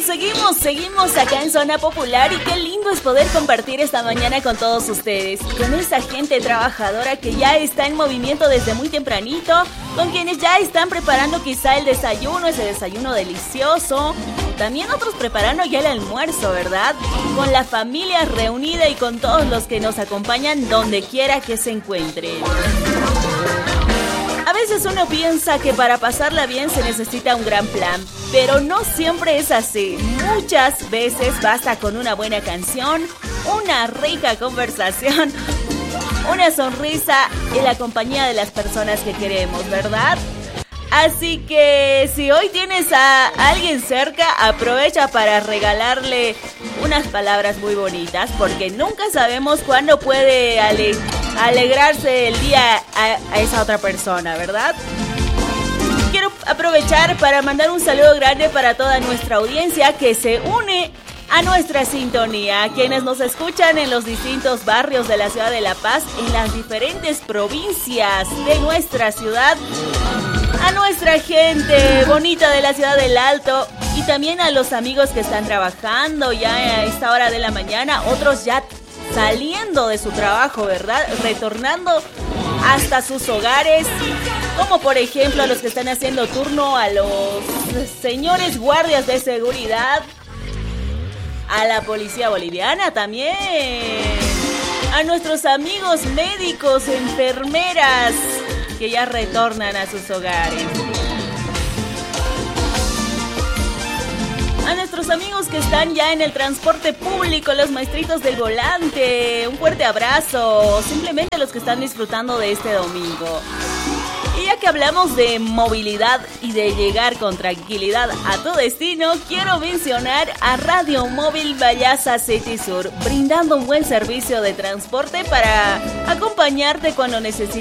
seguimos acá en Zona Popular y qué lindo es poder compartir esta mañana con todos ustedes, con esa gente trabajadora que ya está en movimiento desde muy tempranito, con quienes ya están preparando quizá el desayuno, ese desayuno delicioso, también otros preparando ya el almuerzo, ¿verdad? Con la familia reunida y con todos los que nos acompañan donde quiera que se encuentren. A veces uno piensa que para pasarla bien se necesita un gran plan, pero no siempre es así. Muchas veces basta con una buena canción, una rica conversación, una sonrisa y la compañía de las personas que queremos, ¿verdad? Así que si hoy tienes a alguien cerca, aprovecha para regalarle unas palabras muy bonitas, porque nunca sabemos cuándo puede alegrarse el día a esa otra persona, ¿verdad? Quiero aprovechar para mandar un saludo grande para toda nuestra audiencia que se une a nuestra sintonía, quienes nos escuchan en los distintos barrios de la ciudad de La Paz, en las diferentes provincias de nuestra ciudad, a nuestra gente bonita de la ciudad del Alto y también a los amigos que están trabajando ya a esta hora de la mañana, otros ya saliendo de su trabajo, ¿verdad? Retornando hasta sus hogares, como por ejemplo a los que están haciendo turno, a los señores guardias de seguridad, a la policía boliviana también, a nuestros amigos médicos, enfermeras que ya retornan a sus hogares, a nuestros amigos que están ya en el transporte público, los maestritos del volante, un fuerte abrazo, simplemente a los que están disfrutando de este domingo. Y ya que hablamos de movilidad y de llegar con tranquilidad a tu destino, quiero mencionar a Radio Móvil Vallasa City Sur, brindando un buen servicio de transporte para acompañarte cuando necesites